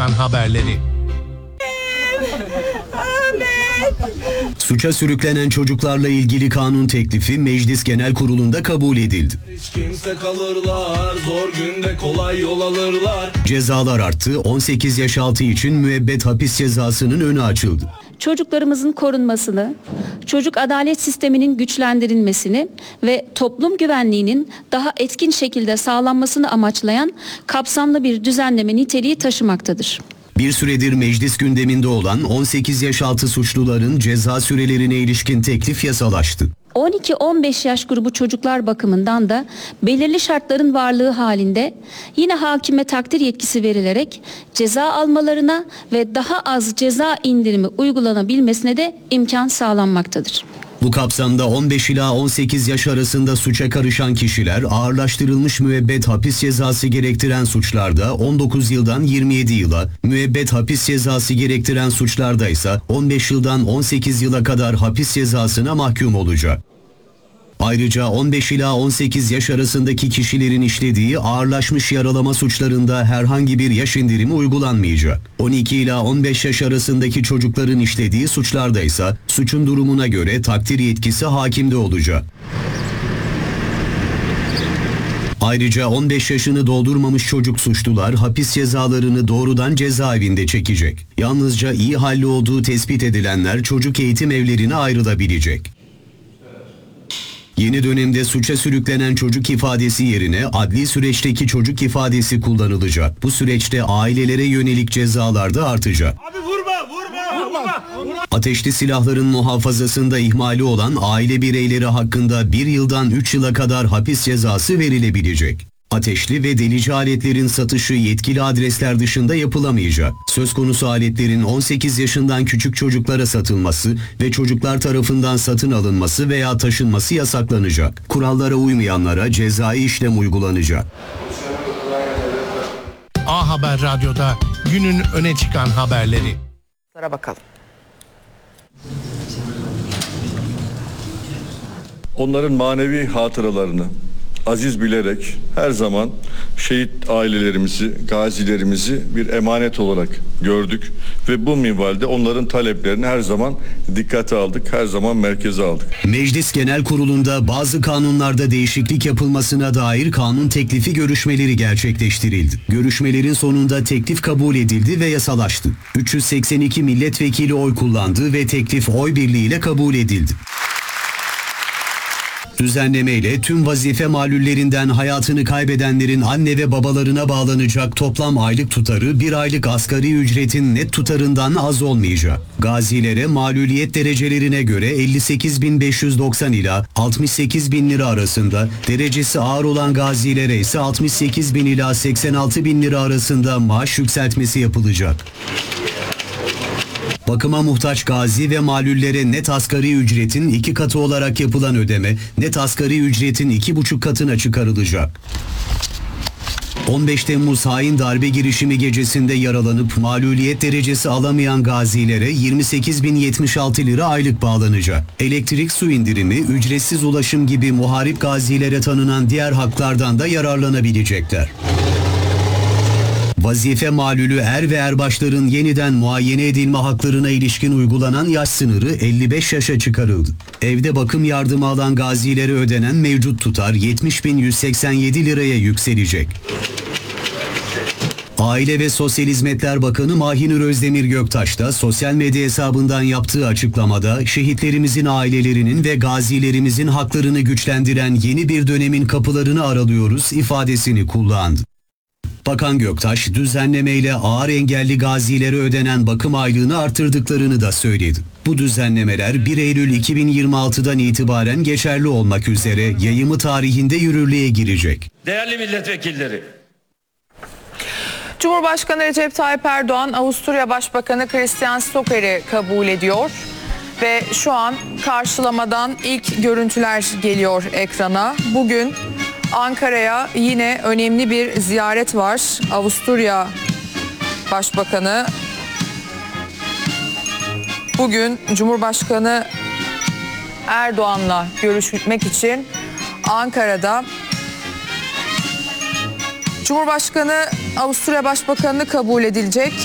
çıkan haberleri. Suça sürüklenen çocuklarla ilgili kanun teklifi Meclis Genel Kurulu'nda kabul edildi. Kimse kalırlar, zor günde kolay yol alırlar. Cezalar arttı, 18 yaş altı için müebbet hapis cezasının önü açıldı. Çocuklarımızın korunmasını, çocuk adalet sisteminin güçlendirilmesini ve toplum güvenliğinin daha etkin şekilde sağlanmasını amaçlayan kapsamlı bir düzenleme niteliği taşımaktadır. Bir süredir meclis gündeminde olan 18 yaş altı suçluların ceza sürelerine ilişkin teklif yasalaştı. 12-15 yaş grubu çocuklar bakımından da belirli şartların varlığı halinde yine hakime takdir yetkisi verilerek ceza almalarına ve daha az ceza indirimi uygulanabilmesine de imkan sağlanmaktadır. Bu kapsamda 15 ila 18 yaş arasında suça karışan kişiler ağırlaştırılmış müebbet hapis cezası gerektiren suçlarda 19 yıldan 27 yıla, müebbet hapis cezası gerektiren suçlarda ise 15 yıldan 18 yıla kadar hapis cezasına mahkum olacak. Ayrıca 15 ila 18 yaş arasındaki kişilerin işlediği ağırlaşmış yaralama suçlarında herhangi bir yaş indirimi uygulanmayacak. 12 ila 15 yaş arasındaki çocukların işlediği suçlarda ise suçun durumuna göre takdir yetkisi hakimde olacak. Ayrıca 15 yaşını doldurmamış çocuk suçlular hapis cezalarını doğrudan cezaevinde çekecek. Yalnızca iyi halli olduğu tespit edilenler çocuk eğitim evlerine ayrılabilecek. Yeni dönemde suça sürüklenen çocuk ifadesi yerine adli süreçteki çocuk ifadesi kullanılacak. Bu süreçte ailelere yönelik cezalar da artacak. Abi vurma. Ateşli silahların muhafazasında ihmali olan aile bireyleri hakkında 1 yıldan 3 yıla kadar hapis cezası verilebilecek. Ateşli ve delici aletlerin satışı yetkili adresler dışında yapılamayacak. Söz konusu aletlerin 18 yaşından küçük çocuklara satılması ve çocuklar tarafından satın alınması veya taşınması yasaklanacak. Kurallara uymayanlara cezai işlem uygulanacak. A Haber Radyo'da günün öne çıkan haberleri. Bakalım. Onların manevi hatıralarını aziz bilerek her zaman şehit ailelerimizi, gazilerimizi bir emanet olarak gördük ve bu minvalde onların taleplerini her zaman dikkate aldık, her zaman merkeze aldık. Meclis Genel Kurulu'nda bazı kanunlarda değişiklik yapılmasına dair kanun teklifi görüşmeleri gerçekleştirildi. Görüşmelerin sonunda teklif kabul edildi ve yasalaştı. 382 milletvekili oy kullandı ve teklif oy birliğiyle kabul edildi. Düzenlemeyle tüm vazife malullerinden hayatını kaybedenlerin anne ve babalarına bağlanacak toplam aylık tutarı 1 aylık asgari ücretin net tutarından az olmayacak. Gazilere maluliyet derecelerine göre 58.590 ila 68.000 lira arasında, derecesi ağır olan gazilere ise 68.000 ila 86.000 lira arasında maaş yükseltmesi yapılacak. Bakıma muhtaç gazi ve malüllere net asgari ücretin 2 katı olarak yapılan ödeme, net asgari ücretin 2,5 katına çıkarılacak. 15 Temmuz hain darbe girişimi gecesinde yaralanıp maluliyet derecesi alamayan gazilere 28.076 lira aylık bağlanacak. Elektrik, su indirimi, ücretsiz ulaşım gibi muharip gazilere tanınan diğer haklardan da yararlanabilecekler. Vazife malulü er ve erbaşların yeniden muayene edilme haklarına ilişkin uygulanan yaş sınırı 55 yaşa çıkarıldı. Evde bakım yardımı alan gazilere ödenen mevcut tutar 70.187 liraya yükselecek. Aile ve Sosyal Hizmetler Bakanı Mahinur Özdemir Göktaş da sosyal medya hesabından yaptığı açıklamada şehitlerimizin ailelerinin ve gazilerimizin haklarını güçlendiren yeni bir dönemin kapılarını aralıyoruz ifadesini kullandı. Bakan Göktaş, düzenlemeyle ağır engelli gazilere ödenen bakım aylığını artırdıklarını da söyledi. Bu düzenlemeler 1 Eylül 2026'dan itibaren geçerli olmak üzere yayımı tarihinde yürürlüğe girecek. Değerli milletvekilleri, Cumhurbaşkanı Recep Tayyip Erdoğan, Avusturya Başbakanı Christian Stocker'i kabul ediyor. Ve şu an karşılamadan ilk görüntüler geliyor ekrana. Bugün Ankara'ya yine önemli bir ziyaret var. Avusturya Başbakanı bugün Cumhurbaşkanı Erdoğan'la görüşmek için Ankara'da. Cumhurbaşkanı Avusturya Başbakanı'nı kabul edilecek.